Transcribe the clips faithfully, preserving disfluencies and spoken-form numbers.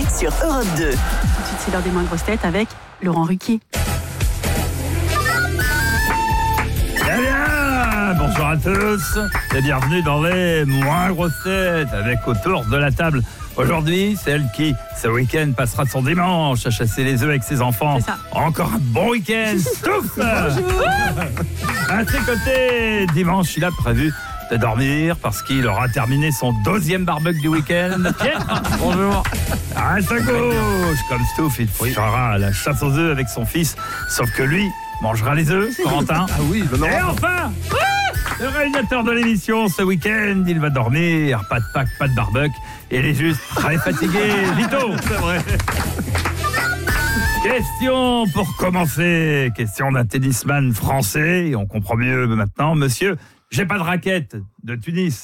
sur Europe deux. Tout de suite, c'est l'heure des moins grosses têtes avec Laurent Ruquier. Eh bien, bonjour à tous et bienvenue dans les moins grosses têtes avec autour de la table. Aujourd'hui, celle qui, ce week-end, passera son dimanche à chasser les œufs avec ses enfants. Encore un bon week-end, Stouff. Bonjour. À ses côtés, dimanche, il a prévu de dormir parce qu'il aura terminé son deuxième barbecue du week-end. Pierre, bonjour. À sa gauche, comme Stouff, il fera la chasse aux œufs avec son fils, sauf que lui mangera les œufs, Corentin. Ah oui, non. Et enfin, le réalisateur de l'émission, ce week-end, il va dormir, pas de Pâques, pas de barbecue, et il est juste très fatigué. Vito, c'est vrai. Question pour commencer, question d'un tennisman français, et on comprend mieux maintenant, monsieur, j'ai pas de raquette de Tunis.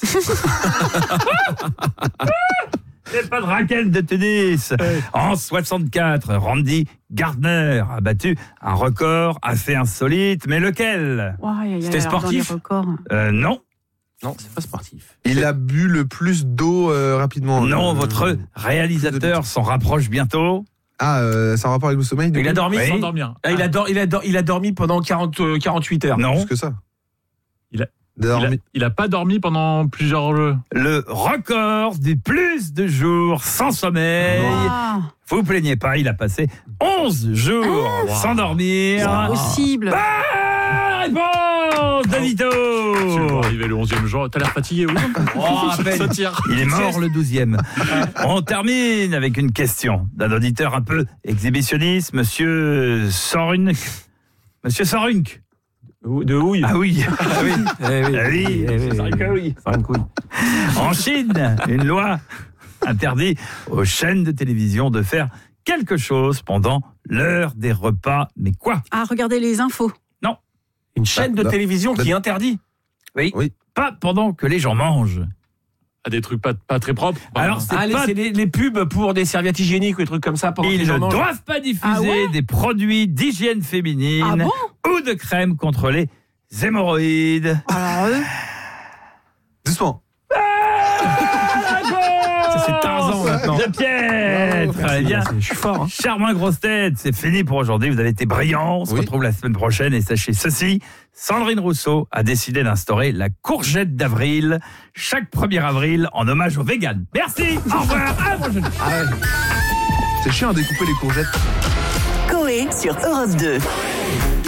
J'ai pas de raquette de Tunis. En soixante-quatre, Randy Gardner a battu un record assez insolite, mais lequel? Wow, y a, y a C'était sportif euh, Non. Non, c'est pas sportif. Il a bu le plus d'eau euh, rapidement. Non, euh, votre réalisateur s'en rapproche bientôt. Ah, euh, ça a un rapport avec le sommeil? Il a dormi oui. sans dormir. Ah, il, a dor- il, a dor- il a dormi pendant quarante, euh, quarante-huit heures. Non. Plus que ça. Il a, Dormi. il, a, il a pas dormi pendant plusieurs jeux. Le record du plus de jours sans sommeil. Ah, Vous plaignez pas, il a passé onze jours Ah. sans dormir. c'est pas possible. Ah, réponse de Vito. C'est pour arriver le onzième jour. T'as l'air fatigué, oui? Oh, à peine. Ça tire. Il est mort le douzième. On termine avec une question d'un auditeur un peu exhibitionniste, Monsieur Sorunk. Monsieur Sorunk. De houille. Ah oui. Ah oui. Eh oui. Ah oui. Eh oui. Sorunk, ah oui. Faire une couille. En Chine, une loi interdit aux chaînes de télévision de faire quelque chose pendant l'heure des repas. Mais quoi? Ah, regardez les infos. Une chaîne de Bah, télévision bah, qui interdit. Oui. Oui. Pas pendant que les gens mangent. À des trucs pas, pas très propres. Alors, c'est Ah, les, pas... c'est les, les pubs pour des serviettes hygiéniques ou des trucs comme ça pendant que les Ils gens ne mangent. doivent pas diffuser Ah ouais des produits d'hygiène féminine Ah bon? ou de crème contre les hémorroïdes. Alors eux, Doucement. Ça, c'est Tarzan maintenant. De Pierre. Très bien. Je suis fort. Hein. Charmant grosse tête, c'est fini pour aujourd'hui. Vous avez été brillants. On se Oui. retrouve la semaine prochaine. Et sachez ceci, Sandrine Rousseau a décidé d'instaurer la courgette d'avril chaque premier avril en hommage aux véganes. Merci. Au revoir. À la prochaine. C'est chiant à découper les courgettes. Coé sur Europe deux.